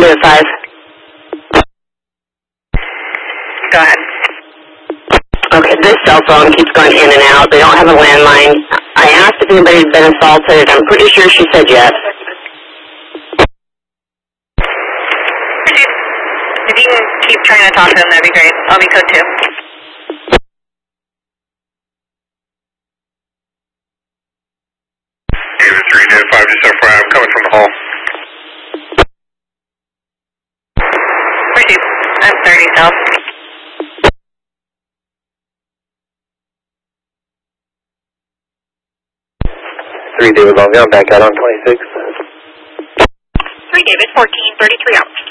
David 5. Go ahead. Okay, this cell phone keeps going in and out. They don't have a landline. I asked if anybody had been assaulted. I'm pretty sure she said yes. If you can keep trying to talk to them, that'd be great. I'll be code 2. David 3, David 5, just FYI, I'm coming from the hall. Receive. I'm 30 south. 3 David Long, I'm back out on 26. 3 David, 14, 33 out.